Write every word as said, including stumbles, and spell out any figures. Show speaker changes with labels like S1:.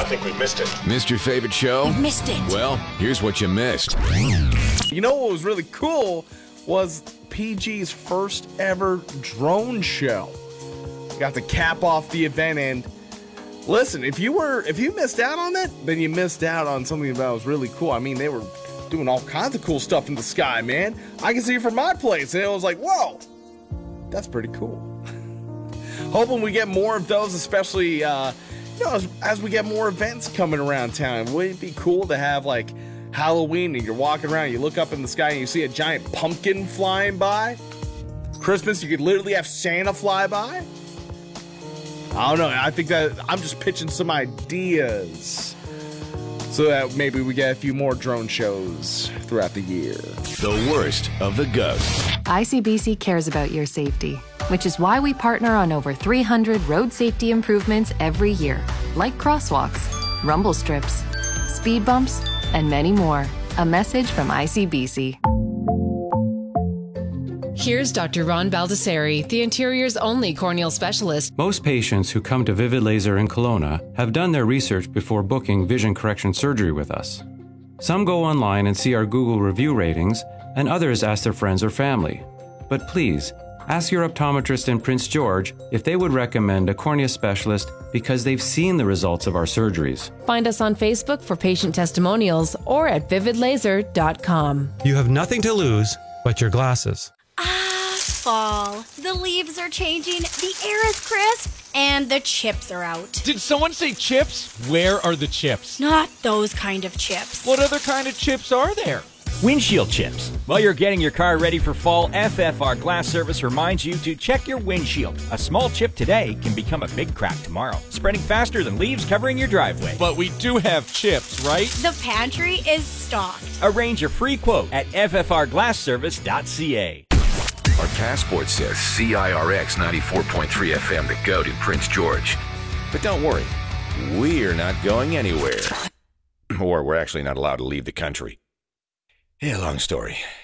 S1: I think we missed it.
S2: Missed your favorite show?
S3: You missed it.
S2: Well, here's what you missed.
S4: You know what was really cool was P G's first ever drone show. Got to cap off the event, and listen, if you were if you missed out on it, then you missed out on something that was really cool. I mean, they were doing all kinds of cool stuff in the sky, man. I can see it from my place, and it was like, whoa, that's pretty cool. Hoping we get more of those, especially uh, you know, as, as we get more events coming around town. Wouldn't it be cool to have like Halloween and you're walking around, you look up in the sky and you see a giant pumpkin flying by? Christmas, you could literally have Santa fly by? I don't know. I think that I'm just pitching some ideas so that maybe we get a few more drone shows throughout the year.
S2: The worst of the ghosts.
S5: I C B C cares about your safety, which is why we partner on over three hundred road safety improvements every year, like crosswalks, rumble strips, speed bumps, and many more. A message from I C B C.
S6: Here's Doctor Ron Baldessari, the interior's only corneal specialist.
S7: Most patients who come to Vivid Laser in Kelowna have done their research before booking vision correction surgery with us. Some go online and see our Google review ratings, and others ask their friends or family. But please, ask your optometrist in Prince George if they would recommend a cornea specialist because they've seen the results of our surgeries.
S6: Find us on Facebook for patient testimonials or at vivid laser dot com.
S8: You have nothing to lose but your glasses.
S3: Ah, fall. The leaves are changing, the air is crisp, and the chips are out.
S9: Did someone say chips? Where are the chips?
S3: Not those kind of chips.
S9: What other kind of chips are there?
S10: Windshield chips. While you're getting your car ready for fall, F F R Glass Service reminds you to check your windshield. A small chip today can become a big crack tomorrow, spreading faster than leaves covering your driveway.
S9: But we do have chips, right?
S3: The pantry is stocked.
S10: Arrange your free quote at f f r glass service dot c a.
S2: Our passport says C I R X ninety-four point three F M to go to Prince George. But don't worry, we're not going anywhere. Or we're actually not allowed to leave the country. Yeah, long story.